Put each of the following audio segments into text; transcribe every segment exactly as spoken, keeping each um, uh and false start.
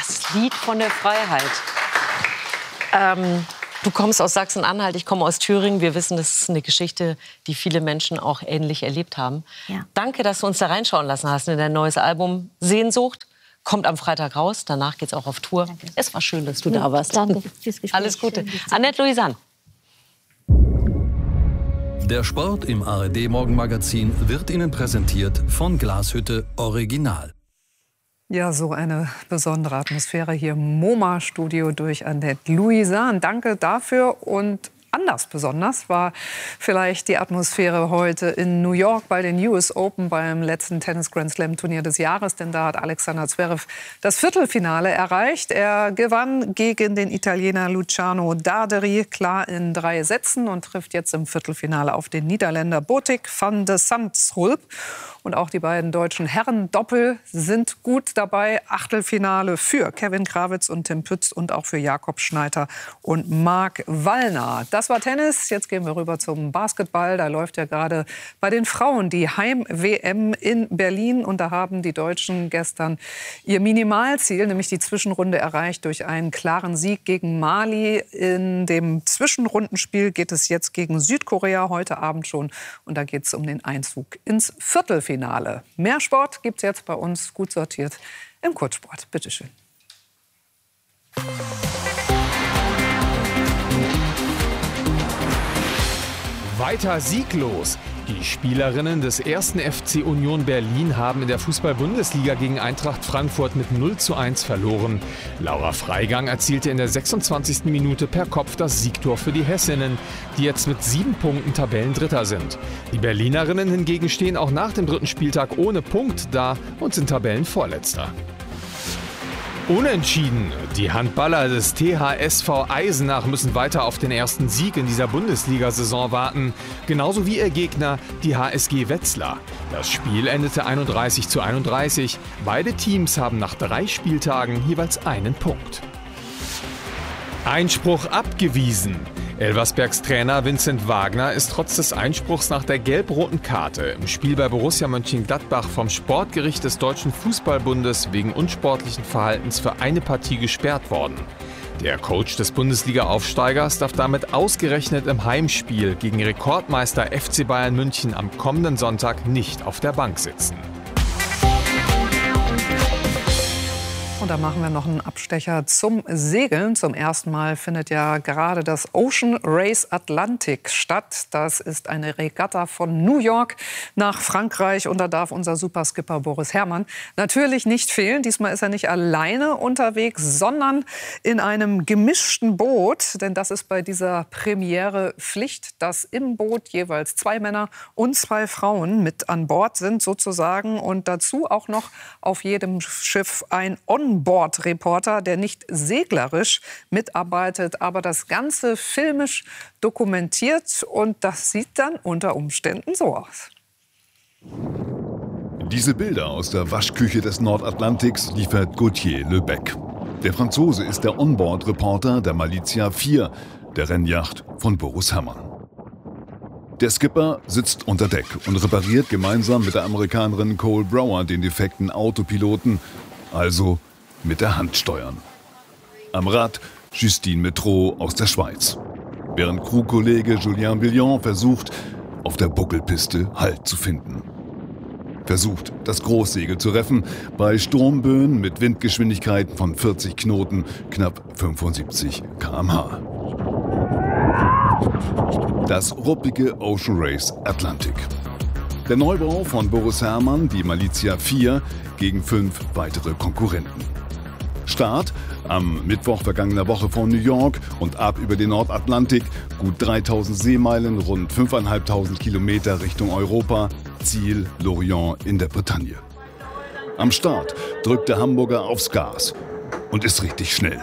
Das Lied von der Freiheit. Ähm, du kommst aus Sachsen-Anhalt, ich komme aus Thüringen. Wir wissen, das ist eine Geschichte, die viele Menschen auch ähnlich erlebt haben. Ja. Danke, dass du uns da reinschauen lassen hast in dein neues Album Sehnsucht. Kommt am Freitag raus, danach geht's auch auf Tour. Danke. Es war schön, dass du ja, da warst. Danke. Alles Gute. Annette Louisanne. Der Sport im A R D-Morgenmagazin wird Ihnen präsentiert von Glashütte Original. Ja, so eine besondere Atmosphäre hier im MoMA-Studio durch Annette Louisanne. Danke dafür. Und anders besonders war vielleicht die Atmosphäre heute in New York bei den U S Open beim letzten Tennis-Grand-Slam-Turnier des Jahres. Denn da hat Alexander Zverev das Viertelfinale erreicht. Er gewann gegen den Italiener Luciano Darderi klar in drei Sätzen und trifft jetzt im Viertelfinale auf den Niederländer Botic van de Zandschulp. Und auch die beiden deutschen Herren-Doppel sind gut dabei. Achtelfinale für Kevin Krawitz und Tim Pütz und auch für Jakob Schneider und Marc Wallner. Das war Tennis. Jetzt gehen wir rüber zum Basketball. Da läuft ja gerade bei den Frauen die Heim-W M in Berlin. Und da haben die Deutschen gestern ihr Minimalziel, nämlich die Zwischenrunde, erreicht durch einen klaren Sieg gegen Mali. In dem Zwischenrundenspiel geht es jetzt gegen Südkorea heute Abend schon. Und da geht es um den Einzug ins Viertelfinale. Finale. Mehr Sport gibt es jetzt bei uns, gut sortiert, im Kurzsport. Bitte schön. Weiter sieglos. Die Spielerinnen des ersten F C Union Berlin haben in der Fußball-Bundesliga gegen Eintracht Frankfurt mit null zu eins verloren. Laura Freigang erzielte in der sechsundzwanzigsten Minute per Kopf das Siegtor für die Hessinnen, die jetzt mit sieben Punkten Tabellendritter sind. Die Berlinerinnen hingegen stehen auch nach dem dritten Spieltag ohne Punkt da und sind Tabellenvorletzter. Unentschieden. Die Handballer des T H S V Eisenach müssen weiter auf den ersten Sieg in dieser Bundesliga-Saison warten. Genauso wie ihr Gegner, die H S G Wetzlar. Das Spiel endete einunddreißig zu einunddreißig. Beide Teams haben nach drei Spieltagen jeweils einen Punkt. Einspruch abgewiesen. Elversbergs Trainer Vincent Wagner ist trotz des Einspruchs nach der gelb-roten Karte im Spiel bei Borussia Mönchengladbach vom Sportgericht des Deutschen Fußballbundes wegen unsportlichen Verhaltens für eine Partie gesperrt worden. Der Coach des Bundesliga-Aufsteigers darf damit ausgerechnet im Heimspiel gegen Rekordmeister F C Bayern München am kommenden Sonntag nicht auf der Bank sitzen. Und da machen wir noch einen Abstecher zum Segeln. Zum ersten Mal findet ja gerade das Ocean Race Atlantic statt. Das ist eine Regatta von New York nach Frankreich. Und da darf unser Superskipper Boris Herrmann natürlich nicht fehlen. Diesmal ist er nicht alleine unterwegs, sondern in einem gemischten Boot. Denn das ist bei dieser Premiere Pflicht, dass im Boot jeweils zwei Männer und zwei Frauen mit an Bord sind sozusagen. Und dazu auch noch auf jedem Schiff ein On Bordreporter, der nicht seglerisch mitarbeitet, aber das Ganze filmisch dokumentiert. Und das sieht dann unter Umständen so aus. Diese Bilder aus der Waschküche des Nordatlantiks liefert Gauthier Lebec. Der Franzose ist der Onboard-Reporter der Malizia vier, der Rennjacht von Boris Herrmann. Der Skipper sitzt unter Deck und repariert gemeinsam mit der Amerikanerin Cole Brower den defekten Autopiloten, also mit der Hand steuern. Am Rad Justine Metro aus der Schweiz. Während Crewkollege Julien Billon versucht, auf der Buckelpiste Halt zu finden. Versucht, das Großsegel zu reffen, bei Sturmböen mit Windgeschwindigkeiten von vierzig Knoten, knapp fünfundsiebzig Kilometer pro Stunde. Das ruppige Ocean Race Atlantic. Der Neubau von Boris Herrmann, die Malizia vier, gegen fünf weitere Konkurrenten. Start am Mittwoch vergangener Woche von New York und ab über den Nordatlantik, gut dreitausend Seemeilen, rund fünftausendfünfhundert Kilometer Richtung Europa, Ziel Lorient in der Bretagne. Am Start drückt der Hamburger aufs Gas und ist richtig schnell.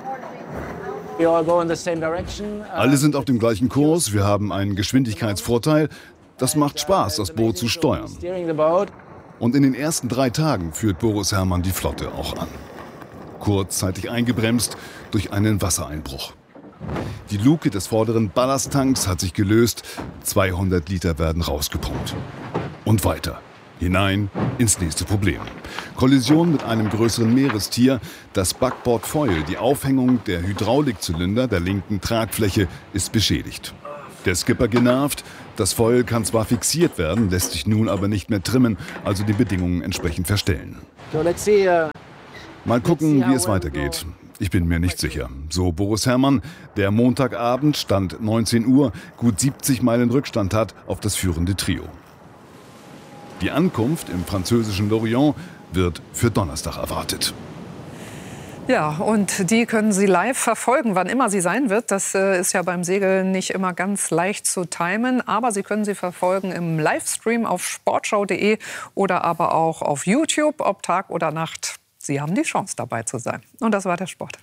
Alle sind auf dem gleichen Kurs, wir haben einen Geschwindigkeitsvorteil. Das macht Spaß, das Boot zu steuern. Und in den ersten drei Tagen führt Boris Herrmann die Flotte auch an. Kurzzeitig eingebremst durch einen Wassereinbruch. Die Luke des vorderen Ballasttanks hat sich gelöst, zweihundert Liter werden rausgepumpt. Und weiter, Hinein ins nächste Problem. Kollision mit einem größeren Meerestier. Das Backbord Foil, die Aufhängung der Hydraulikzylinder der linken Tragfläche, ist beschädigt. Der Skipper genervt. Das Foil kann zwar fixiert werden, lässt sich nun aber nicht mehr trimmen, also die Bedingungen entsprechend verstellen. Mal gucken, wie es weitergeht. Ich bin mir nicht sicher. So Boris Herrmann, der Montagabend, Stand neunzehn Uhr, gut siebzig Meilen Rückstand hat auf das führende Trio. Die Ankunft im französischen Lorient wird für Donnerstag erwartet. Ja, und die können Sie live verfolgen, wann immer sie sein wird. Das äh, ist ja beim Segeln nicht immer ganz leicht zu timen. Aber Sie können sie verfolgen im Livestream auf sportschau punkt de oder aber auch auf YouTube, ob Tag oder Nacht. Sie haben die Chance, dabei zu sein. Und das war der Sport.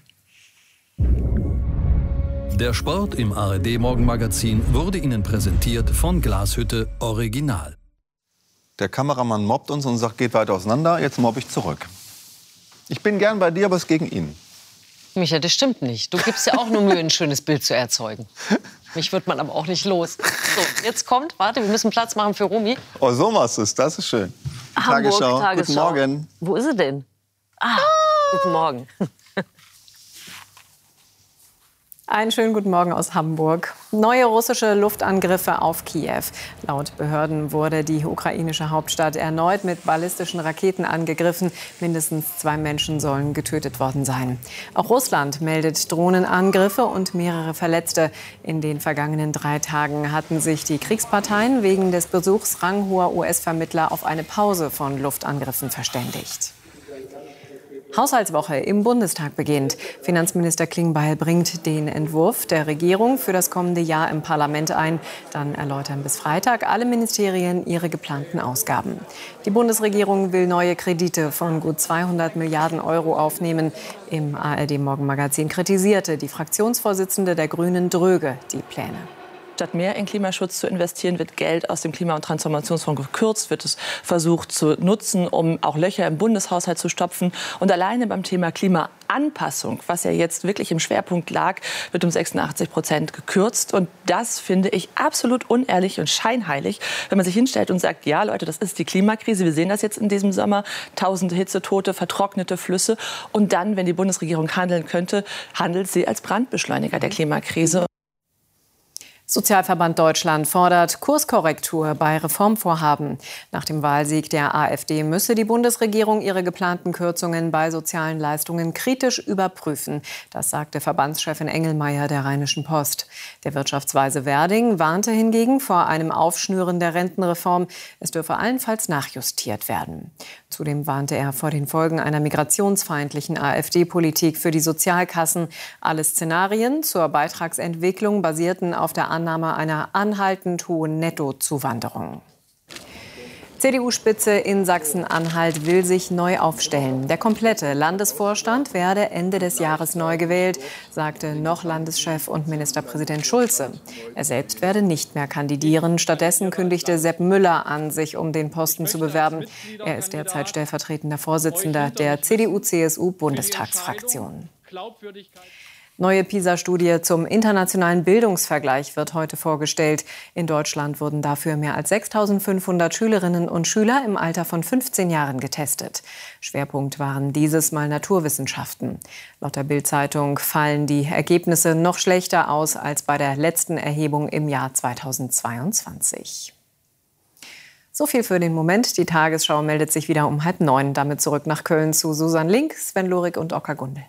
Der Sport im A R D-Morgenmagazin wurde Ihnen präsentiert von Glashütte Original. Der Kameramann mobbt uns und sagt, geht weiter auseinander, jetzt mobbe ich zurück. Ich bin gern bei dir, aber es ist gegen ihn. Micha, das stimmt nicht. Du gibst ja auch nur Mühe, ein schönes Bild zu erzeugen. Mich wird man aber auch nicht los. So, jetzt kommt, warte, wir müssen Platz machen für Romy. Oh, so machst du es, das ist schön. Hamburg, Tagesschau. Tagesschau. Guten Morgen. Wo ist sie denn? Ah, guten Morgen. Einen schönen guten Morgen aus Hamburg. Neue russische Luftangriffe auf Kiew. Laut Behörden wurde die ukrainische Hauptstadt erneut mit ballistischen Raketen angegriffen. Mindestens zwei Menschen sollen getötet worden sein. Auch Russland meldet Drohnenangriffe und mehrere Verletzte. In den vergangenen drei Tagen hatten sich die Kriegsparteien wegen des Besuchs ranghoher U S-Vermittler auf eine Pause von Luftangriffen verständigt. Haushaltswoche im Bundestag beginnt. Finanzminister Klingbeil bringt den Entwurf der Regierung für das kommende Jahr im Parlament ein. Dann erläutern bis Freitag alle Ministerien ihre geplanten Ausgaben. Die Bundesregierung will neue Kredite von gut zweihundert Milliarden Euro aufnehmen. Im A R D-Morgenmagazin kritisierte die Fraktionsvorsitzende der Grünen Dröge die Pläne. Statt mehr in Klimaschutz zu investieren, wird Geld aus dem Klima- und Transformationsfonds gekürzt, wird es versucht zu nutzen, um auch Löcher im Bundeshaushalt zu stopfen. Und alleine beim Thema Klimaanpassung, was ja jetzt wirklich im Schwerpunkt lag, wird um sechsundachtzig Prozent gekürzt. Und das finde ich absolut unehrlich und scheinheilig, wenn man sich hinstellt und sagt, ja Leute, das ist die Klimakrise, wir sehen das jetzt in diesem Sommer, tausende Hitzetote, vertrocknete Flüsse. Und dann, wenn die Bundesregierung handeln könnte, handelt sie als Brandbeschleuniger der Klimakrise. Sozialverband Deutschland fordert Kurskorrektur bei Reformvorhaben. Nach dem Wahlsieg der AfD müsse die Bundesregierung ihre geplanten Kürzungen bei sozialen Leistungen kritisch überprüfen. Das sagte Verbandschefin Engelmeier der Rheinischen Post. Der Wirtschaftsweise Werding warnte hingegen vor einem Aufschnüren der Rentenreform. Es dürfe allenfalls nachjustiert werden. Zudem warnte er vor den Folgen einer migrationsfeindlichen AfD-Politik für die Sozialkassen. Alle Szenarien zur Beitragsentwicklung basierten auf der Annahme einer anhaltend hohen Nettozuwanderung. C D U-Spitze in Sachsen-Anhalt will sich neu aufstellen. Der komplette Landesvorstand werde Ende des Jahres neu gewählt, sagte noch Landeschef und Ministerpräsident Schulze. Er selbst werde nicht mehr kandidieren. Stattdessen kündigte Sepp Müller an, sich um den Posten zu bewerben. Er ist derzeit stellvertretender Vorsitzender der C D U C S U-Bundestagsfraktion. Neue PISA-Studie zum internationalen Bildungsvergleich wird heute vorgestellt. In Deutschland wurden dafür mehr als sechstausendfünfhundert Schülerinnen und Schüler im Alter von fünfzehn Jahren getestet. Schwerpunkt waren dieses Mal Naturwissenschaften. Laut der Bild-Zeitung fallen die Ergebnisse noch schlechter aus als bei der letzten Erhebung im Jahr zweitausendzweiundzwanzig. So viel für den Moment. Die Tagesschau meldet sich wieder um halb neun. Damit zurück nach Köln zu Susan Link, Sven Lorik und Oskar Gundel.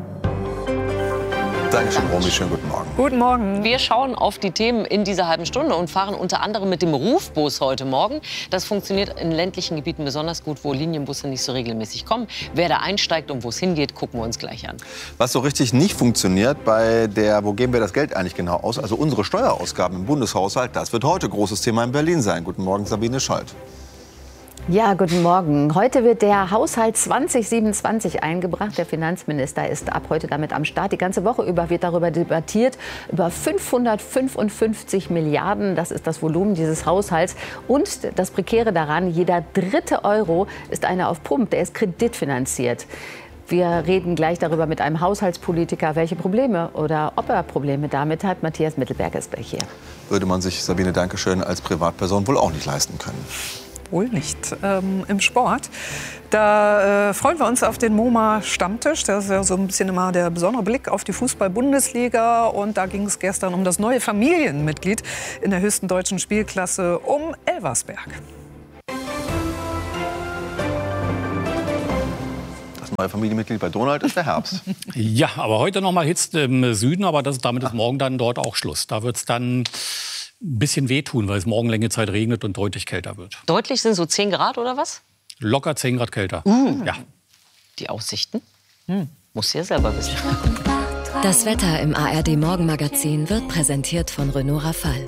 Dankeschön, Romy. Schönen guten Morgen. Guten Morgen. Wir schauen auf die Themen in dieser halben Stunde und fahren unter anderem mit dem Rufbus heute Morgen. Das funktioniert in ländlichen Gebieten besonders gut, wo Linienbusse nicht so regelmäßig kommen. Wer da einsteigt und wo es hingeht, gucken wir uns gleich an. Was so richtig nicht funktioniert bei der, wo geben wir das Geld eigentlich genau aus, also unsere Steuerausgaben im Bundeshaushalt, das wird heute großes Thema in Berlin sein. Guten Morgen, Sabine Schalt. Ja, guten Morgen. Heute wird der Haushalt zwanzig siebenundzwanzig eingebracht. Der Finanzminister ist ab heute damit am Start. Die ganze Woche über wird darüber debattiert. Über fünfhundertfünfundfünfzig Milliarden, das ist das Volumen dieses Haushalts. Und das Prekäre daran, jeder dritte Euro ist einer auf Pump, der ist kreditfinanziert. Wir reden gleich darüber mit einem Haushaltspolitiker, welche Probleme oder ob er Probleme damit hat. Matthias Mittelberg ist gleich hier. Würde man sich, Sabine, Dankeschön, als Privatperson wohl auch nicht leisten können. wohl nicht ähm, im Sport. Da äh, freuen wir uns auf den MoMA Stammtisch. Das ist ja so ein bisschen immer der besondere Blick auf die Fußball-Bundesliga. Und da ging es gestern um das neue Familienmitglied in der höchsten deutschen Spielklasse, um Elversberg. Das neue Familienmitglied bei Donald ist der Herbst. Ja, aber heute noch mal Hitze im Süden, aber das, damit ist morgen dann dort auch Schluss. Da wird es dann ein bisschen wehtun, weil es morgen längere Zeit regnet und deutlich kälter wird. Deutlich sind so zehn Grad oder was? Locker zehn Grad kälter. Uh. Ja. Die Aussichten? Hm. Muss ja selber wissen. Das Wetter im A R D Morgenmagazin wird präsentiert von Renault Rafale.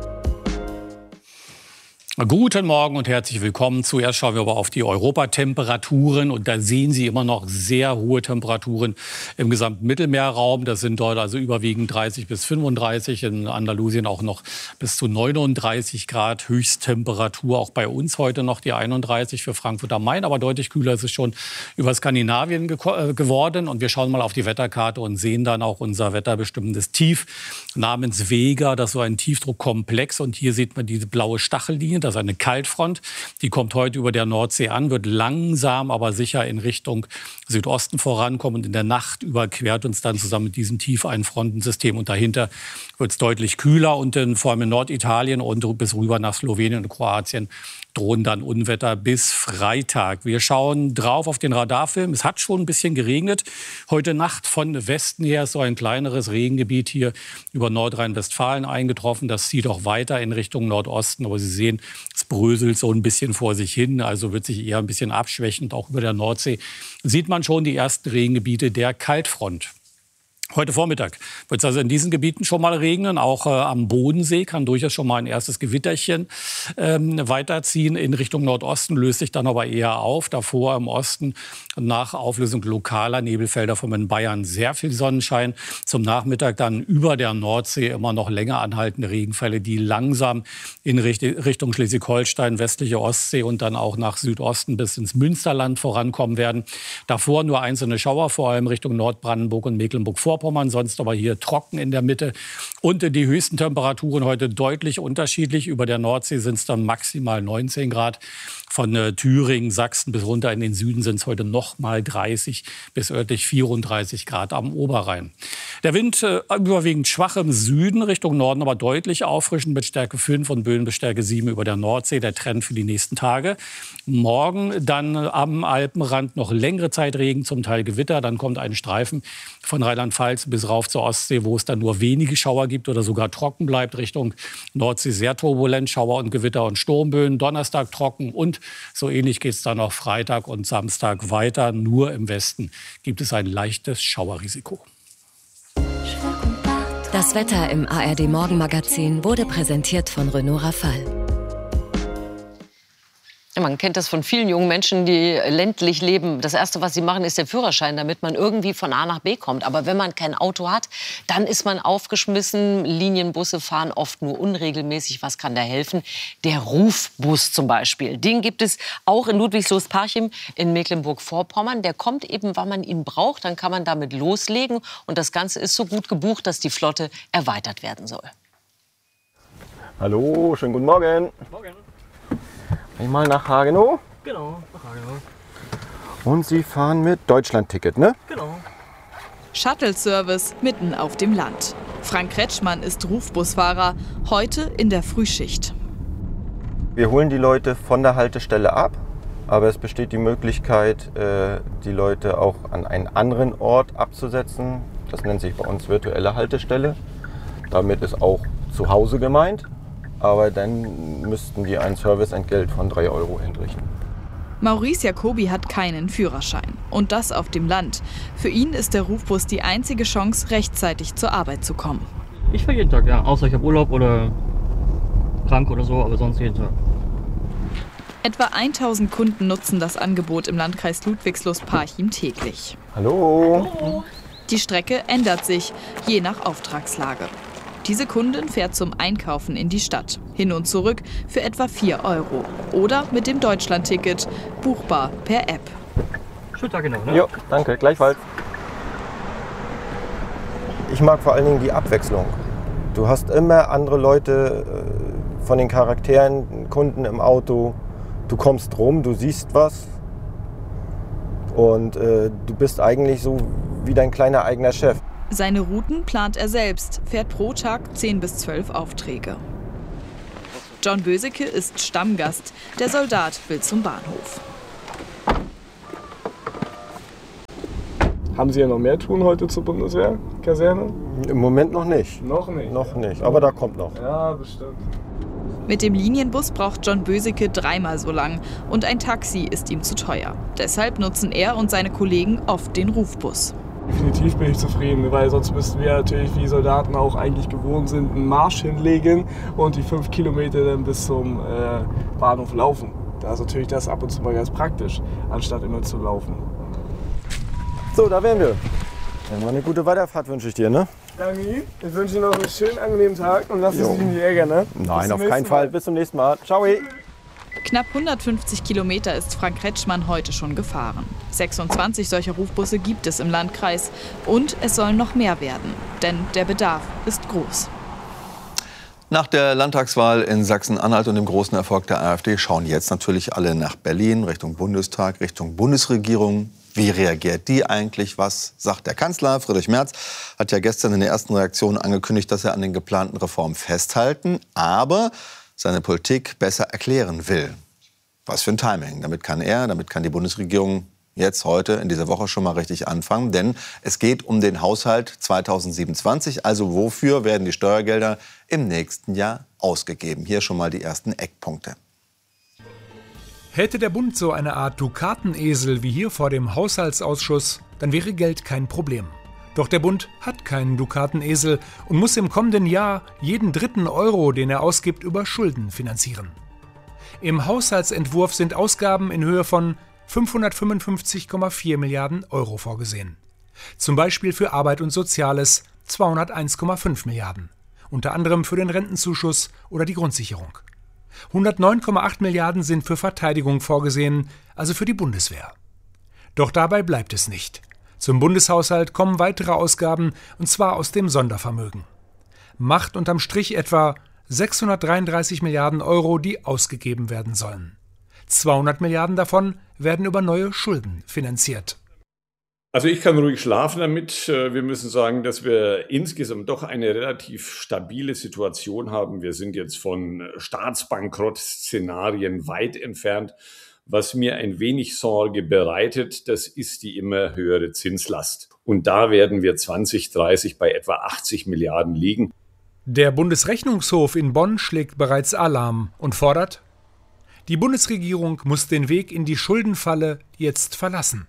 Guten Morgen und herzlich willkommen. Zuerst schauen wir aber auf die Europatemperaturen. Und da sehen Sie immer noch sehr hohe Temperaturen im gesamten Mittelmeerraum. Das sind dort also überwiegend dreißig bis fünfunddreißig, in Andalusien auch noch bis zu neununddreißig Grad Höchsttemperatur. Auch bei uns heute noch die einunddreißig für Frankfurt am Main. Aber deutlich kühler ist es schon über Skandinavien ge äh, geworden. Und wir schauen mal auf die Wetterkarte und sehen dann auch unser wetterbestimmendes Tief namens Vega. Das ist so ein Tiefdruckkomplex. Und hier sieht man diese blaue Stachellinie. Das ist eine Kaltfront, die kommt heute über der Nordsee an, wird langsam, aber sicher in Richtung Südosten vorankommen. Und in der Nacht überquert uns dann zusammen mit diesem Tief ein Frontensystem. Und dahinter wird es deutlich kühler. Und in, vor allem in Norditalien und bis rüber nach Slowenien und Kroatien drohen dann Unwetter bis Freitag. Wir schauen drauf auf den Radarfilm. Es hat schon ein bisschen geregnet. Heute Nacht von Westen her ist so ein kleineres Regengebiet hier über Nordrhein-Westfalen eingetroffen. Das zieht auch weiter in Richtung Nordosten. Aber Sie sehen, es bröselt so ein bisschen vor sich hin. Also wird sich eher ein bisschen abschwächen. Und auch über der Nordsee sieht man schon die ersten Regengebiete der Kaltfront. Heute Vormittag wird es also in diesen Gebieten schon mal regnen. Auch äh, am Bodensee kann durchaus schon mal ein erstes Gewitterchen ähm, weiterziehen. In Richtung Nordosten löst sich dann aber eher auf. Davor im Osten nach Auflösung lokaler Nebelfelder von in Bayern sehr viel Sonnenschein. Zum Nachmittag dann über der Nordsee immer noch länger anhaltende Regenfälle, die langsam in Richtung Schleswig-Holstein, westliche Ostsee und dann auch nach Südosten bis ins Münsterland vorankommen werden. Davor nur einzelne Schauer, vor allem Richtung Nordbrandenburg und Mecklenburg-Vorpommern. Sonst aber hier trocken in der Mitte. Und die höchsten Temperaturen heute deutlich unterschiedlich. Über der Nordsee sind es dann maximal neunzehn Grad. Von äh, Thüringen, Sachsen bis runter in den Süden sind es heute noch mal dreißig bis örtlich vierunddreißig Grad am Oberrhein. Der Wind äh, überwiegend schwach im Süden, Richtung Norden aber deutlich auffrischend mit Stärke fünf und Böen bis Stärke sieben über der Nordsee. Der Trend für die nächsten Tage. Morgen dann äh, am Alpenrand noch längere Zeit Regen, zum Teil Gewitter. Dann kommt ein Streifen von Rheinland-Pfalz bis rauf zur Ostsee, wo es dann nur wenige Schauer gibt oder sogar trocken bleibt. Richtung Nordsee sehr turbulent, Schauer und Gewitter und Sturmböen. Donnerstag trocken und so ähnlich geht es dann auch Freitag und Samstag weiter. Nur im Westen gibt es ein leichtes Schauerrisiko. Das Wetter im A R D Morgenmagazin wurde präsentiert von Renault Rafale. Man kennt das von vielen jungen Menschen, die ländlich leben. Das Erste, was sie machen, ist der Führerschein, damit man irgendwie von A nach B kommt. Aber wenn man kein Auto hat, dann ist man aufgeschmissen. Linienbusse fahren oft nur unregelmäßig. Was kann da helfen? Der Rufbus zum Beispiel. Den gibt es auch in Ludwigslust-Parchim in Mecklenburg-Vorpommern. Der kommt eben, wann man ihn braucht. Dann kann man damit loslegen. Und das Ganze ist so gut gebucht, dass die Flotte erweitert werden soll. Hallo, schönen guten Morgen. Morgen. Einmal nach Hagenow. Genau, nach Hagenow. Und Sie fahren mit Deutschland-Ticket, ne? Genau. Shuttle-Service mitten auf dem Land. Frank Kretschmann ist Rufbusfahrer, heute in der Frühschicht. Wir holen die Leute von der Haltestelle ab, aber es besteht die Möglichkeit, die Leute auch an einen anderen Ort abzusetzen. Das nennt sich bei uns virtuelle Haltestelle. Damit ist auch zu Hause gemeint. Aber dann müssten die ein Serviceentgelt von drei Euro entrichten. Maurice Jacobi hat keinen Führerschein. Und das auf dem Land. Für ihn ist der Rufbus die einzige Chance, rechtzeitig zur Arbeit zu kommen. Ich fahre jeden Tag, ja. Außer ich habe Urlaub oder krank oder so, aber sonst jeden Tag. Etwa tausend Kunden nutzen das Angebot im Landkreis Ludwigslust-Parchim täglich. Hallo. Hallo. Die Strecke ändert sich, je nach Auftragslage. Diese Kundin fährt zum Einkaufen in die Stadt. Hin und zurück für etwa vier Euro. Oder mit dem Deutschland-Ticket, buchbar per App. Schönen Tag genau, ne? Jo, danke, gleichfalls. Ich mag vor allen Dingen die Abwechslung. Du hast immer andere Leute von den Charakteren, Kunden im Auto. du kommst rum, du siehst was und äh, du bist eigentlich so wie dein kleiner eigener Chef. Seine Routen plant er selbst, fährt pro Tag zehn bis zwölf Aufträge. John Böseke ist Stammgast. Der Soldat will zum Bahnhof. Haben Sie ja noch mehr tun heute zur Bundeswehr, Kaserne? Im Moment noch nicht. Noch nicht? Noch nicht, aber da kommt noch. Ja, bestimmt. Mit dem Linienbus braucht John Böseke dreimal so lang und ein Taxi ist ihm zu teuer. Deshalb nutzen er und seine Kollegen oft den Rufbus. Definitiv bin ich zufrieden, weil sonst müssten wir natürlich wie Soldaten auch eigentlich gewohnt sind, einen Marsch hinlegen und die fünf Kilometer dann bis zum äh, Bahnhof laufen. Da ist natürlich das ab und zu mal ganz praktisch, anstatt immer zu laufen. So, da wären wir. Dann mal eine gute Weiterfahrt wünsche ich dir, ne? Danke Ihnen. Ich wünsche Ihnen noch einen schönen, angenehmen Tag und lassen Sie sich nicht ärgern, ne? Nein, auf keinen Fall. Bis zum nächsten Mal. Ciao. Knapp hundertfünfzig Kilometer ist Frank Kretschmann heute schon gefahren. sechsundzwanzig solcher Rufbusse gibt es im Landkreis. Und es sollen noch mehr werden, denn der Bedarf ist groß. Nach der Landtagswahl in Sachsen-Anhalt und dem großen Erfolg der AfD schauen jetzt natürlich alle nach Berlin, Richtung Bundestag, Richtung Bundesregierung. Wie reagiert die eigentlich? Was sagt der Kanzler? Friedrich Merz hat ja gestern in der ersten Reaktion angekündigt, dass er an den geplanten Reformen festhalten, aber seine Politik besser erklären will. Was für ein Timing. Damit kann er, damit kann die Bundesregierung jetzt heute in dieser Woche schon mal richtig anfangen. Denn es geht um den Haushalt zweitausendsiebenundzwanzig. Also wofür werden die Steuergelder im nächsten Jahr ausgegeben? Hier schon mal die ersten Eckpunkte. Hätte der Bund so eine Art Dukatenesel wie hier vor dem Haushaltsausschuss, dann wäre Geld kein Problem. Doch der Bund hat keinen Dukatenesel und muss im kommenden Jahr jeden dritten Euro, den er ausgibt, über Schulden finanzieren. Im Haushaltsentwurf sind Ausgaben in Höhe von fünfhundertfünfundfünfzig Komma vier Milliarden Euro vorgesehen. Zum Beispiel für Arbeit und Soziales zweihunderteins Komma fünf Milliarden. Unter anderem für den Rentenzuschuss oder die Grundsicherung. hundertneun Komma acht Milliarden sind für Verteidigung vorgesehen, also für die Bundeswehr. Doch dabei bleibt es nicht. Zum Bundeshaushalt kommen weitere Ausgaben, und zwar aus dem Sondervermögen. Macht unterm Strich etwa sechshundertdreiunddreißig Milliarden Euro, die ausgegeben werden sollen. zweihundert Milliarden davon werden über neue Schulden finanziert. Also ich kann ruhig schlafen damit. Wir müssen sagen, dass wir insgesamt doch eine relativ stabile Situation haben. Wir sind jetzt von Staatsbankrott-Szenarien weit entfernt. Was mir ein wenig Sorge bereitet, das ist die immer höhere Zinslast. Und da werden wir zwanzig dreißig bei etwa achtzig Milliarden liegen. Der Bundesrechnungshof in Bonn schlägt bereits Alarm und fordert, die Bundesregierung muss den Weg in die Schuldenfalle jetzt verlassen.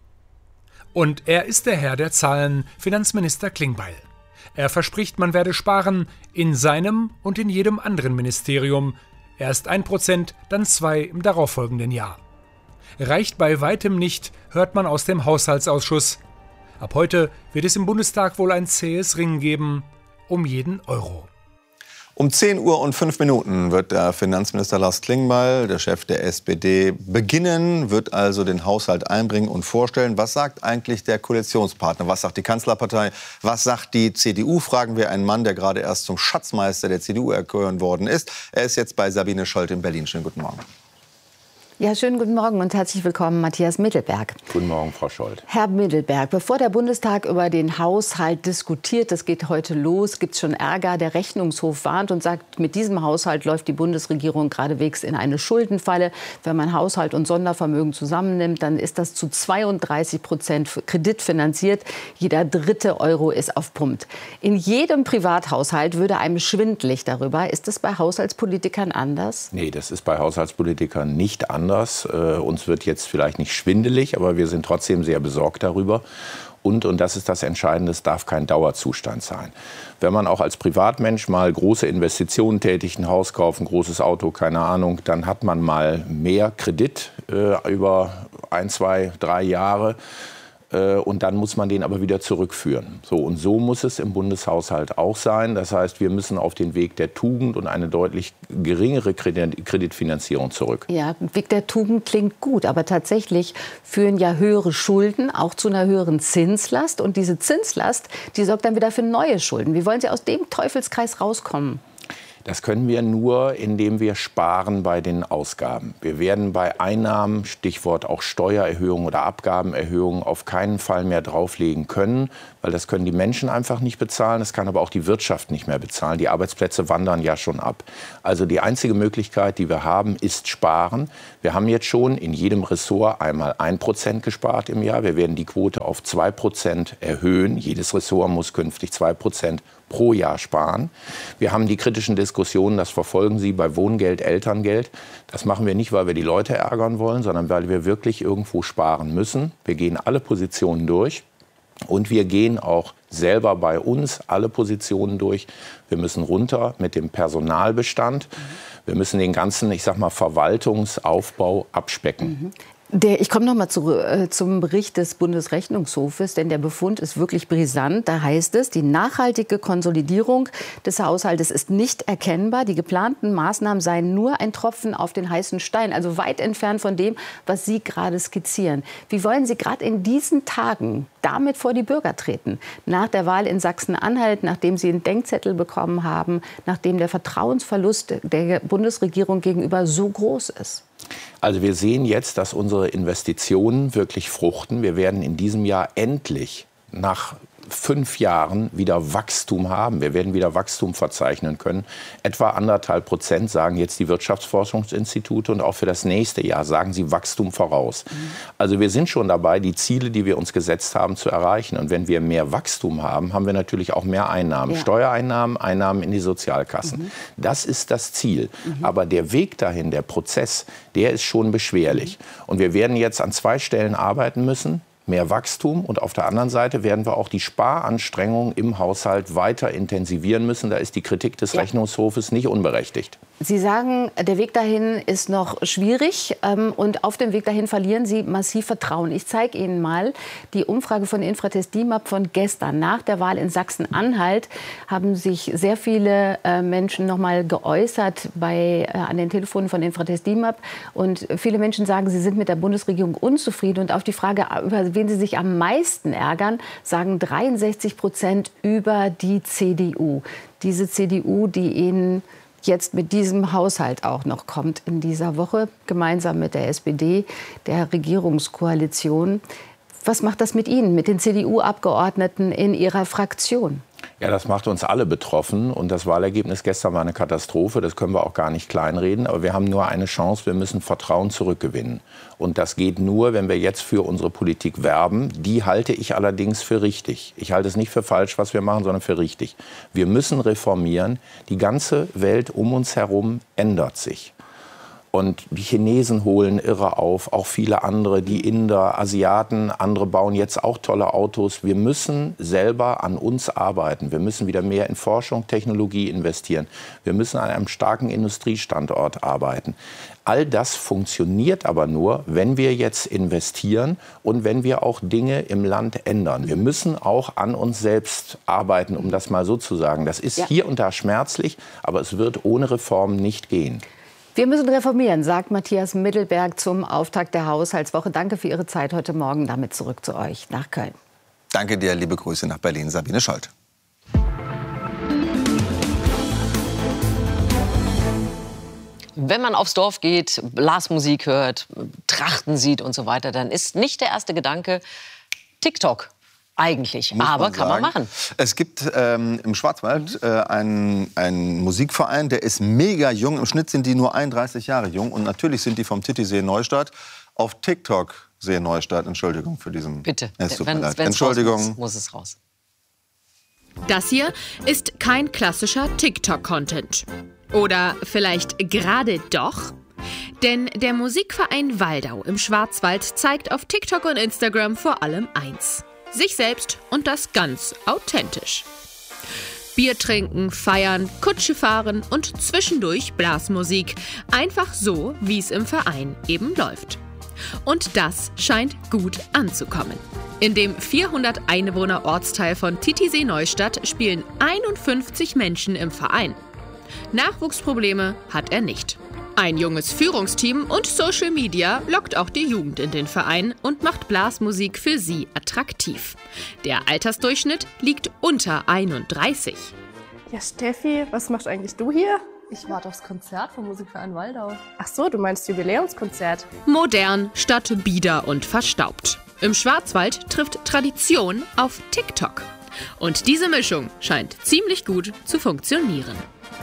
Und er ist der Herr der Zahlen, Finanzminister Klingbeil. Er verspricht, man werde sparen in seinem und in jedem anderen Ministerium. Erst ein Prozent, dann zwei im darauffolgenden Jahr. Reicht bei weitem nicht, hört man aus dem Haushaltsausschuss. Ab heute wird es im Bundestag wohl ein zähes Ringen geben um jeden Euro. Um zehn Uhr und fünf Minuten wird der Finanzminister Lars Klingbeil, der Chef der S P D, beginnen, wird also den Haushalt einbringen und vorstellen. Was sagt eigentlich der Koalitionspartner? Was sagt die Kanzlerpartei? Was sagt die C D U? Fragen wir einen Mann, der gerade erst zum Schatzmeister der C D U erkoren worden ist. Er ist jetzt bei Sabine Scholt in Berlin. Schönen guten Morgen. Ja, schönen guten Morgen und herzlich willkommen, Matthias Mittelberg. Guten Morgen, Frau Scholt. Herr Mittelberg, bevor der Bundestag über den Haushalt diskutiert, das geht heute los, gibt es schon Ärger. Der Rechnungshof warnt und sagt, mit diesem Haushalt läuft die Bundesregierung geradewegs in eine Schuldenfalle. Wenn man Haushalt und Sondervermögen zusammennimmt, dann ist das zu zweiunddreißig Prozent kreditfinanziert. Jeder dritte Euro ist auf Pump. In jedem Privathaushalt würde einem schwindelig darüber. Ist das bei Haushaltspolitikern anders? Nee, das ist bei Haushaltspolitikern nicht anders. Anders. Äh, uns wird jetzt vielleicht nicht schwindelig, aber wir sind trotzdem sehr besorgt darüber. Und, und das ist das Entscheidende, es darf kein Dauerzustand sein. Wenn man auch als Privatmensch mal große Investitionen tätigt, ein Haus kauft, ein großes Auto, keine Ahnung, dann hat man mal mehr Kredit äh, über ein, zwei, drei Jahre. Und dann muss man den aber wieder zurückführen. So, und so muss es im Bundeshaushalt auch sein. Das heißt, wir müssen auf den Weg der Tugend und eine deutlich geringere Kreditfinanzierung zurück. Ja, Weg der Tugend klingt gut, aber tatsächlich führen ja höhere Schulden auch zu einer höheren Zinslast. Und diese Zinslast, die sorgt dann wieder für neue Schulden. Wie wollen Sie aus dem Teufelskreis rauskommen? Das können wir nur, indem wir sparen bei den Ausgaben. Wir werden bei Einnahmen, Stichwort auch Steuererhöhungen oder Abgabenerhöhungen, auf keinen Fall mehr drauflegen können, weil das können die Menschen einfach nicht bezahlen, das kann aber auch die Wirtschaft nicht mehr bezahlen. Die Arbeitsplätze wandern ja schon ab. Also die einzige Möglichkeit, die wir haben, ist sparen. Wir haben jetzt schon in jedem Ressort einmal ein Prozent gespart im Jahr. Wir werden die Quote auf zwei Prozent erhöhen. Jedes Ressort muss künftig zwei Prozent pro Jahr sparen. Wir haben die kritischen Diskussionen, das verfolgen Sie bei Wohngeld, Elterngeld. Das machen wir nicht, weil wir die Leute ärgern wollen, sondern weil wir wirklich irgendwo sparen müssen. Wir gehen alle Positionen durch und wir gehen auch selber bei uns alle Positionen durch. Wir müssen runter mit dem Personalbestand. Wir müssen den ganzen, ich sag mal, Verwaltungsaufbau abspecken. Mhm. Der, ich komme noch mal zu, äh, zum Bericht des Bundesrechnungshofes, denn der Befund ist wirklich brisant. Da heißt es, die nachhaltige Konsolidierung des Haushaltes ist nicht erkennbar. Die geplanten Maßnahmen seien nur ein Tropfen auf den heißen Stein, also weit entfernt von dem, was Sie gerade skizzieren. Wie wollen Sie gerade in diesen Tagen damit vor die Bürger treten? Nach der Wahl in Sachsen-Anhalt, nachdem Sie einen Denkzettel bekommen haben, nachdem der Vertrauensverlust der Bundesregierung gegenüber so groß ist? Also wir sehen jetzt, dass unsere Investitionen wirklich fruchten. Wir werden in diesem Jahr endlich nach fünf Jahren wieder Wachstum haben. Wir werden wieder Wachstum verzeichnen können. Etwa anderthalb Prozent sagen jetzt die Wirtschaftsforschungsinstitute und auch für das nächste Jahr sagen sie Wachstum voraus. Mhm. Also wir sind schon dabei, die Ziele, die wir uns gesetzt haben, zu erreichen. Und wenn wir mehr Wachstum haben, haben wir natürlich auch mehr Einnahmen. Ja. Steuereinnahmen, Einnahmen in die Sozialkassen. Mhm. Das ist das Ziel. Mhm. Aber der Weg dahin, der Prozess, der ist schon beschwerlich. Mhm. Und wir werden jetzt an zwei Stellen arbeiten müssen. Mehr Wachstum und auf der anderen Seite werden wir auch die Sparanstrengungen im Haushalt weiter intensivieren müssen. Da ist die Kritik des ja. Rechnungshofes nicht unberechtigt. Sie sagen, der Weg dahin ist noch schwierig ähm, und auf dem Weg dahin verlieren Sie massiv Vertrauen. Ich zeige Ihnen mal die Umfrage von Infratest DIMAP von gestern. Nach der Wahl in Sachsen-Anhalt haben sich sehr viele äh, Menschen noch mal geäußert bei, äh, an den Telefonen von Infratest DIMAP. Und viele Menschen sagen, sie sind mit der Bundesregierung unzufrieden. Und auf die Frage, über wen sie sich am meisten ärgern, sagen dreiundsechzig Prozent über die C D U. Diese C D U, die ihnen jetzt mit diesem Haushalt auch noch kommt in dieser Woche, gemeinsam mit der S P D, der Regierungskoalition. Was macht das mit Ihnen, mit den C D U-Abgeordneten in Ihrer Fraktion? Ja, das macht uns alle betroffen. Und das Wahlergebnis gestern war eine Katastrophe. Das können wir auch gar nicht kleinreden. Aber wir haben nur eine Chance. Wir müssen Vertrauen zurückgewinnen. Und das geht nur, wenn wir jetzt für unsere Politik werben. Die halte ich allerdings für richtig. Ich halte es nicht für falsch, was wir machen, sondern für richtig. Wir müssen reformieren. Die ganze Welt um uns herum ändert sich. Und die Chinesen holen irre auf, auch viele andere, die Inder, Asiaten, andere bauen jetzt auch tolle Autos. Wir müssen selber an uns arbeiten. Wir müssen wieder mehr in Forschung, Technologie investieren. Wir müssen an einem starken Industriestandort arbeiten. All das funktioniert aber nur, wenn wir jetzt investieren und wenn wir auch Dinge im Land ändern. Wir müssen auch an uns selbst arbeiten, um das mal so zu sagen. Das ist ja. hier und da schmerzlich, aber es wird ohne Reform nicht gehen. Wir müssen reformieren, sagt Matthias Mittelberg zum Auftakt der Haushaltswoche. Danke für Ihre Zeit heute Morgen. Damit zurück zu euch nach Köln. Danke dir, liebe Grüße nach Berlin, Sabine Scholt. Wenn man aufs Dorf geht, Blasmusik hört, Trachten sieht und so weiter, dann ist nicht der erste Gedanke TikTok. Eigentlich, muss aber man kann man machen. Es gibt ähm, im Schwarzwald äh, einen, einen Musikverein, der ist mega jung. Im Schnitt sind die nur einunddreißig Jahre jung. Und natürlich sind die vom Titisee Neustadt auf TikTok See Neustadt. Entschuldigung für diesen... Bitte, es tut wenn, mir leid. Entschuldigung. Raus muss, muss es raus. Das hier ist kein klassischer TikTok-Content. Oder vielleicht gerade doch? Denn der Musikverein Waldau im Schwarzwald zeigt auf TikTok und Instagram vor allem eins: sich selbst und das ganz authentisch. Bier trinken, feiern, Kutsche fahren und zwischendurch Blasmusik. Einfach so, wie es im Verein eben läuft. Und das scheint gut anzukommen. In dem vierhundert Einwohner Ortsteil von Titisee Neustadt spielen einundfünfzig Menschen im Verein. Nachwuchsprobleme hat er nicht. Ein junges Führungsteam und Social Media lockt auch die Jugend in den Verein und macht Blasmusik für sie attraktiv. Der Altersdurchschnitt liegt unter einunddreißig. Ja, Steffi, was machst eigentlich du hier? Ich warte aufs Konzert von Musikverein Waldau. Ach so, du meinst Jubiläumskonzert. Modern statt bieder und verstaubt. Im Schwarzwald trifft Tradition auf TikTok. Und diese Mischung scheint ziemlich gut zu funktionieren.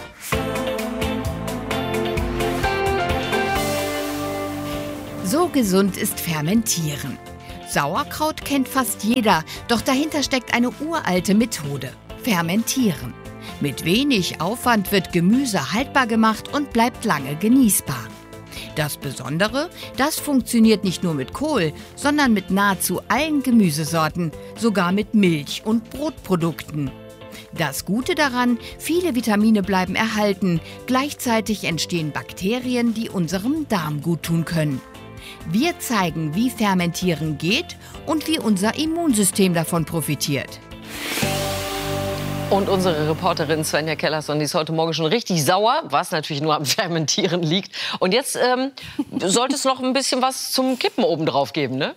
So gesund ist Fermentieren. Sauerkraut kennt fast jeder, doch dahinter steckt eine uralte Methode: Fermentieren. Mit wenig Aufwand wird Gemüse haltbar gemacht und bleibt lange genießbar. Das Besondere, das funktioniert nicht nur mit Kohl, sondern mit nahezu allen Gemüsesorten, sogar mit Milch- und Brotprodukten. Das Gute daran, viele Vitamine bleiben erhalten, gleichzeitig entstehen Bakterien, die unserem Darm guttun können. Wir zeigen, wie Fermentieren geht und wie unser Immunsystem davon profitiert. Und unsere Reporterin Svenja Kellerson, die ist heute Morgen schon richtig sauer, was natürlich nur am Fermentieren liegt. Und jetzt ähm, sollte es noch ein bisschen was zum Kippen obendrauf geben, ne?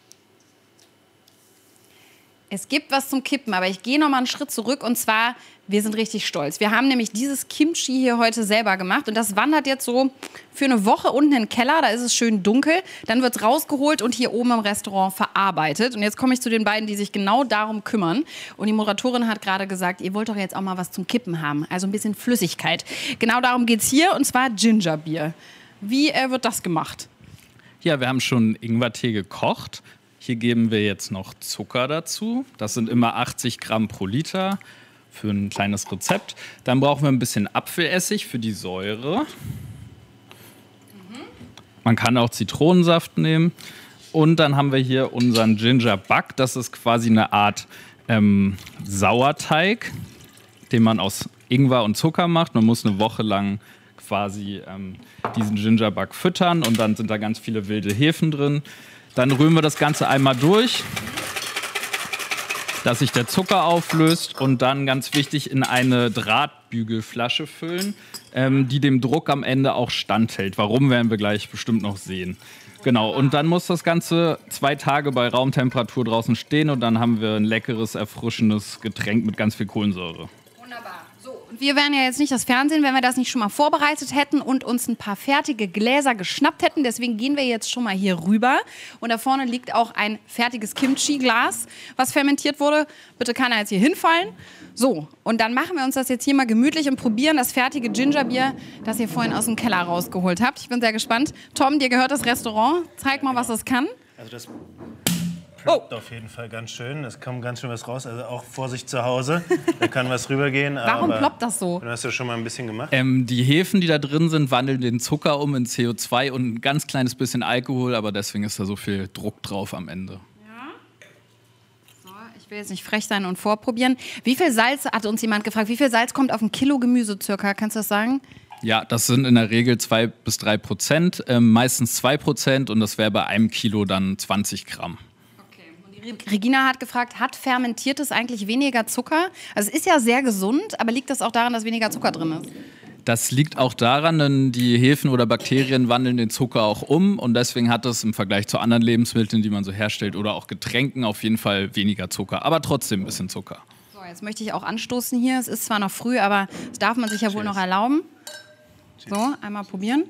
Es gibt was zum Kippen, aber ich gehe noch mal einen Schritt zurück und zwar, wir sind richtig stolz. Wir haben nämlich dieses Kimchi hier heute selber gemacht und das wandert jetzt so für eine Woche unten in den Keller, da ist es schön dunkel, dann wird es rausgeholt und hier oben im Restaurant verarbeitet. Und jetzt komme ich zu den beiden, die sich genau darum kümmern. Und die Moderatorin hat gerade gesagt, ihr wollt doch jetzt auch mal was zum Kippen haben, also ein bisschen Flüssigkeit. Genau darum geht es hier und zwar Gingerbier. Wie äh, wird das gemacht? Ja, wir haben schon Ingwertee gekocht. Hier geben wir jetzt noch Zucker dazu. Das sind immer achtzig Gramm pro Liter für ein kleines Rezept. Dann brauchen wir ein bisschen Apfelessig für die Säure. Man kann auch Zitronensaft nehmen. Und dann haben wir hier unseren Ginger Bug. Das ist quasi eine Art ähm, Sauerteig, den man aus Ingwer und Zucker macht. Man muss eine Woche lang quasi ähm, diesen Ginger Bug füttern und dann sind da ganz viele wilde Hefen drin. Dann rühren wir das Ganze einmal durch, dass sich der Zucker auflöst und dann, ganz wichtig, in eine Drahtbügelflasche füllen, ähm, die dem Druck am Ende auch standhält. Warum, werden wir gleich bestimmt noch sehen. Genau, und dann muss das Ganze zwei Tage bei Raumtemperatur draußen stehen und dann haben wir ein leckeres, erfrischendes Getränk mit ganz viel Kohlensäure. Und wir wären ja jetzt nicht das Fernsehen, wenn wir das nicht schon mal vorbereitet hätten und uns ein paar fertige Gläser geschnappt hätten. Deswegen gehen wir jetzt schon mal hier rüber. Und da vorne liegt auch ein fertiges Kimchi-Glas, was fermentiert wurde. Bitte kann er jetzt hier hinfallen. So, und dann machen wir uns das jetzt hier mal gemütlich und probieren das fertige Gingerbier, das ihr vorhin aus dem Keller rausgeholt habt. Ich bin sehr gespannt. Tom, dir gehört das Restaurant. Zeig mal, was das kann. Also das ploppt oh. auf jeden Fall ganz schön. Es kommt ganz schön was raus. Also auch Vorsicht zu Hause. Da kann was rübergehen. Warum aber ploppt das so? Du hast ja schon mal ein bisschen gemacht. Ähm, die Hefen, die da drin sind, wandeln den Zucker um in C O zwei und ein ganz kleines bisschen Alkohol. Aber deswegen ist da so viel Druck drauf am Ende. Ich will jetzt nicht frech sein und vorprobieren. Wie viel Salz, hat uns jemand gefragt, wie viel Salz kommt auf ein Kilo Gemüse circa? Kannst du das sagen? Ja, das sind in der Regel zwei bis drei Prozent, äh, meistens zwei Prozent und das wäre bei einem Kilo dann zwanzig Gramm. Regina hat gefragt, hat Fermentiertes eigentlich weniger Zucker? Also es ist ja sehr gesund, aber liegt das auch daran, dass weniger Zucker drin ist? Das liegt auch daran, denn die Hefen oder Bakterien wandeln den Zucker auch um und deswegen hat es im Vergleich zu anderen Lebensmitteln, die man so herstellt oder auch Getränken, auf jeden Fall weniger Zucker, aber trotzdem ein bisschen Zucker. So, jetzt möchte ich auch anstoßen hier. Es ist zwar noch früh, aber das darf man sich ja wohl noch erlauben. So, einmal probieren.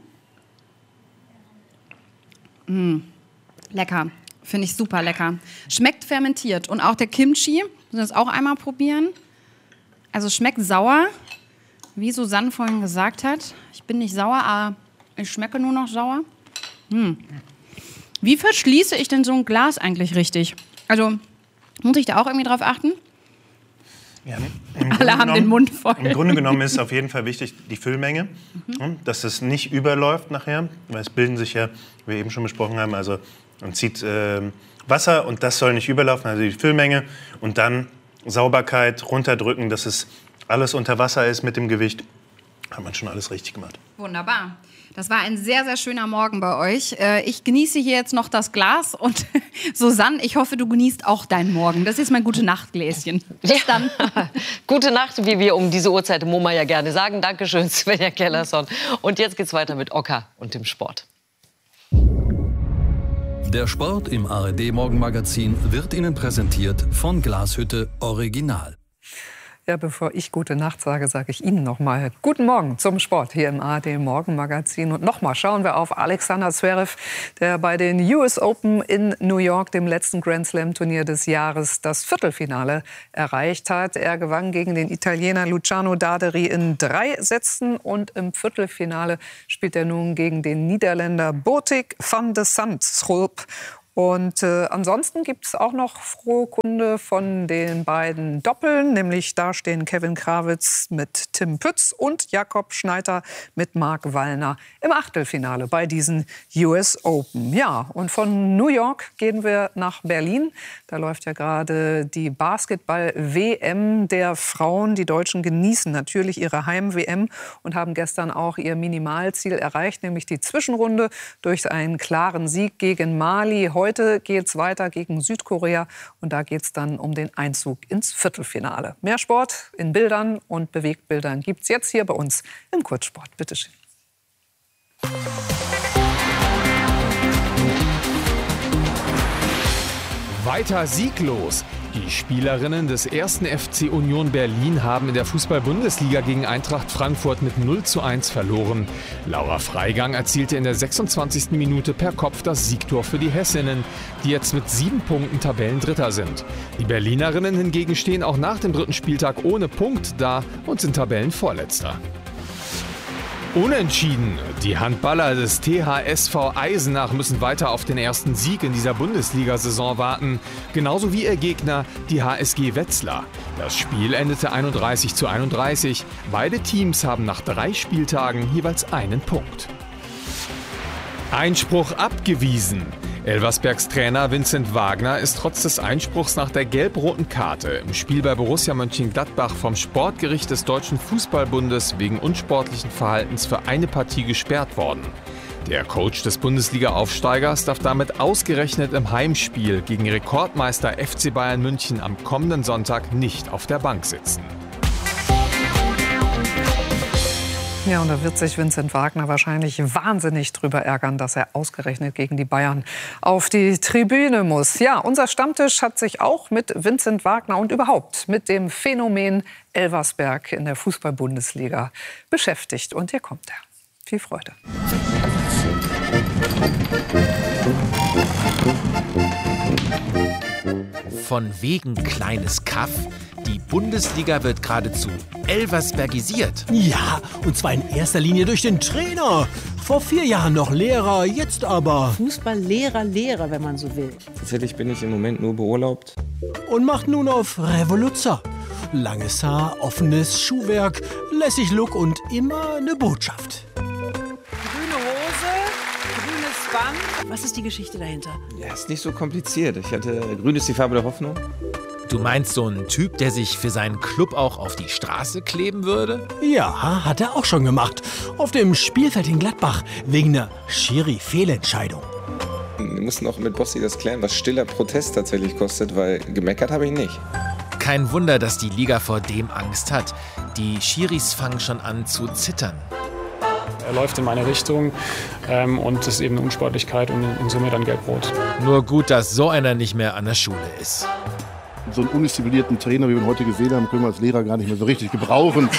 Mmh, lecker. Finde ich super lecker. Schmeckt fermentiert. Und auch der Kimchi, müssen wir das auch einmal probieren. Also schmeckt sauer, wie Susanne vorhin gesagt hat. Ich bin nicht sauer, aber ich schmecke nur noch sauer. Hm. Wie verschließe ich denn so ein Glas eigentlich richtig? Also muss ich da auch irgendwie drauf achten? Ja, Alle haben den Mund voll. Im Grunde genommen ist auf jeden Fall wichtig die Füllmenge, mhm. dass es nicht überläuft nachher, weil es bilden sich ja, wie wir eben schon besprochen haben, also man zieht äh, Wasser und das soll nicht überlaufen, also die Füllmenge und dann Sauberkeit runterdrücken, dass es alles unter Wasser ist mit dem Gewicht, hat man schon alles richtig gemacht. Wunderbar. Das war ein sehr, sehr schöner Morgen bei euch. Ich genieße hier jetzt noch das Glas und Susanne, ich hoffe, du genießt auch deinen Morgen. Das ist mein Gute-Nacht-Gläschen. Bis dann. Gute Nacht, wie wir um diese Uhrzeit im MoMA ja gerne sagen. Dankeschön, Svenja Kellerson. Und jetzt geht's weiter mit Ocker und dem Sport. Der Sport im A R D Morgenmagazin wird Ihnen präsentiert von Glashütte Original. Ja, bevor ich gute Nacht sage, sage ich Ihnen noch mal guten Morgen zum Sport hier im A R D Morgenmagazin. Und noch mal schauen wir auf Alexander Zverev, der bei den U S Open in New York, dem letzten Grand Slam Turnier des Jahres, das Viertelfinale erreicht hat. Er gewann gegen den Italiener Luciano Darderi in drei Sätzen und im Viertelfinale spielt er nun gegen den Niederländer Botic van de Zandschulp. Und äh, ansonsten gibt es auch noch frohe Kunde von den beiden Doppeln, nämlich da stehen Kevin Krawitz mit Tim Pütz und Jakob Schneider mit Marc Wallner im Achtelfinale bei diesen U S Open. Ja, und von New York gehen wir nach Berlin. Da läuft ja gerade die Basketball-W M der Frauen. Die Deutschen genießen natürlich ihre Heim-W M und haben gestern auch ihr Minimalziel erreicht, nämlich die Zwischenrunde durch einen klaren Sieg gegen Mali. Heute geht es weiter gegen Südkorea und da geht es dann um den Einzug ins Viertelfinale. Mehr Sport in Bildern und Bewegtbildern gibt es jetzt hier bei uns im Kurzsport. Bitte schön. Weiter sieglos. Die Spielerinnen des ersten F C Union Berlin haben in der Fußball-Bundesliga gegen Eintracht Frankfurt mit null zu eins verloren. Laura Freigang erzielte in der sechsundzwanzigsten Minute per Kopf das Siegtor für die Hessinnen, die jetzt mit sieben Punkten Tabellendritter sind. Die Berlinerinnen hingegen stehen auch nach dem dritten Spieltag ohne Punkt da und sind Tabellenvorletzter. Unentschieden. Die Handballer des T H S V Eisenach müssen weiter auf den ersten Sieg in dieser Bundesliga-Saison warten. Genauso wie ihr Gegner, die H S G Wetzlar. Das Spiel endete einunddreißig zu einunddreißig. Beide Teams haben nach drei Spieltagen jeweils einen Punkt. Einspruch abgewiesen. Elversbergs Trainer Vincent Wagner ist trotz des Einspruchs nach der gelb-roten Karte im Spiel bei Borussia Mönchengladbach vom Sportgericht des Deutschen Fußballbundes wegen unsportlichen Verhaltens für eine Partie gesperrt worden. Der Coach des Bundesliga-Aufsteigers darf damit ausgerechnet im Heimspiel gegen Rekordmeister F C Bayern München am kommenden Sonntag nicht auf der Bank sitzen. Ja, und da wird sich Vincent Wagner wahrscheinlich wahnsinnig drüber ärgern, dass er ausgerechnet gegen die Bayern auf die Tribüne muss. Ja, unser Stammtisch hat sich auch mit Vincent Wagner und überhaupt mit dem Phänomen Elversberg in der Fußball-Bundesliga beschäftigt. Und hier kommt er. Viel Freude. Von wegen kleines Kaff. Die Bundesliga wird geradezu elversbergisiert. Ja, und zwar in erster Linie durch den Trainer. Vor vier Jahren noch Lehrer, jetzt aber Fußballlehrer, Lehrer, wenn man so will. Tatsächlich bin ich im Moment nur beurlaubt. Und macht nun auf Revoluzzer. Langes Haar, offenes Schuhwerk, lässig Look und immer eine Botschaft. Grüne Hose, grünes Band. Was ist die Geschichte dahinter? Ja, ist nicht so kompliziert. Ich hatte, grün ist die Farbe der Hoffnung. Du meinst so einen Typ, der sich für seinen Club auch auf die Straße kleben würde? Ja, hat er auch schon gemacht. Auf dem Spielfeld in Gladbach wegen einer Schiri-Fehlentscheidung. Wir mussten auch mit Bossi das klären, was stiller Protest tatsächlich kostet, weil gemeckert habe ich nicht. Kein Wunder, dass die Liga vor dem Angst hat. Die Schiris fangen schon an zu zittern. Er läuft in meine Richtung ähm, und das ist eben eine Unsportlichkeit und in Summe dann gelb-rot. Nur gut, dass so einer nicht mehr an der Schule ist. So einen undisziplинierten Trainer, wie wir ihn heute gesehen haben, können wir als Lehrer gar nicht mehr so richtig gebrauchen.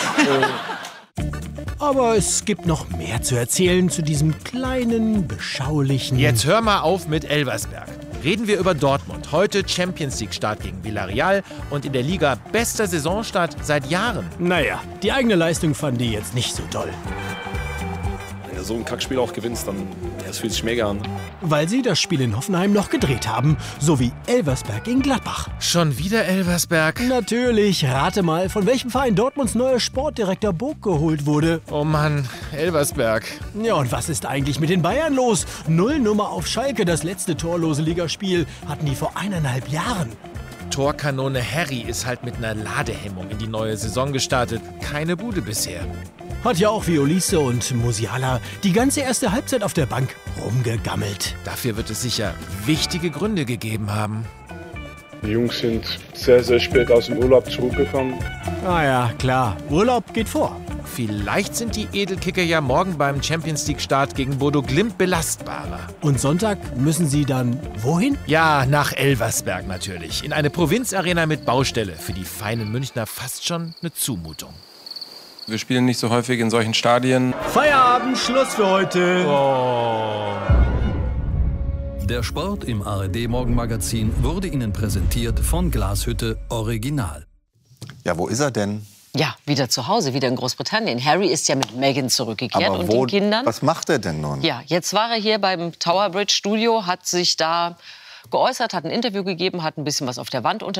Aber es gibt noch mehr zu erzählen zu diesem kleinen, beschaulichen... Jetzt hör mal auf mit Elversberg. Reden wir über Dortmund. Heute Champions League Start gegen Villarreal und in der Liga bester Saisonstart seit Jahren. Naja, die eigene Leistung fanden die jetzt nicht so toll. Wenn du so ein Kackspiel auch gewinnst, dann das fühlt sich mega an. Weil sie das Spiel in Hoffenheim noch gedreht haben, so wie Elversberg in Gladbach. Schon wieder Elversberg? Natürlich. Rate mal, von welchem Verein Dortmunds neuer Sportdirektor Burg geholt wurde. Oh Mann, Elversberg. Ja, und was ist eigentlich mit den Bayern los? Null Nummer auf Schalke, das letzte torlose Ligaspiel hatten die vor eineinhalb Jahren. Torkanone Harry ist halt mit einer Ladehemmung in die neue Saison gestartet. Keine Bude bisher. Hat ja auch Violise und Musiala die ganze erste Halbzeit auf der Bank rumgegammelt. Dafür wird es sicher wichtige Gründe gegeben haben. Die Jungs sind sehr, sehr spät aus dem Urlaub zurückgekommen. Ah ja, klar. Urlaub geht vor. vielleicht sind die Edelkicker ja morgen beim Champions-League-Start gegen Bodo Glimt belastbarer. Und Sonntag müssen Sie dann wohin? Ja, nach Elversberg natürlich. In eine Provinzarena mit Baustelle. Für die feinen Münchner fast schon eine Zumutung. Wir spielen nicht so häufig in solchen Stadien. Feierabend, Schluss für heute. Oh. Der Sport im A R D-Morgenmagazin wurde Ihnen präsentiert von Glashütte Original. Ja, wo ist er denn? Ja, wieder zu Hause, wieder in Großbritannien. Harry ist ja mit Meghan zurückgekehrt Aber und wo, den Kindern. was macht er denn nun? Ja, jetzt war er hier beim Tower Bridge Studio, hat sich da geäußert, hat ein Interview gegeben, hat ein bisschen was auf der Wand unter